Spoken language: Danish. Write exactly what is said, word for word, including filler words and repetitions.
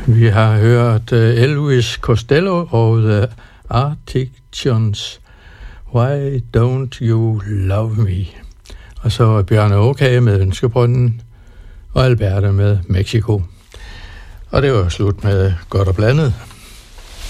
Vi har hørt Elvis Costello og The Arctics, Why Don't You Love Me? Og så Bjørne Åkage med Ønskebrønden, og Alberta med Mexico. Og det var slut med Godt og Blandet.